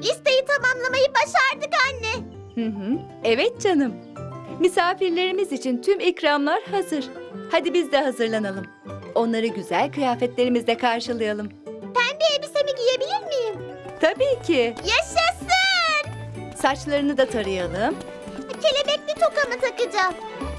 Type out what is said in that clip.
Listeyi tamamlamayı başardık anne. Evet canım. Misafirlerimiz için tüm ikramlar hazır. Hadi biz de hazırlanalım. Onları güzel kıyafetlerimizle karşılayalım. Pembe elbisemi giyebilir miyim? Tabii ki. Yaşasın! Saçlarını da tarayalım. Kelebekli tokamı takacağım.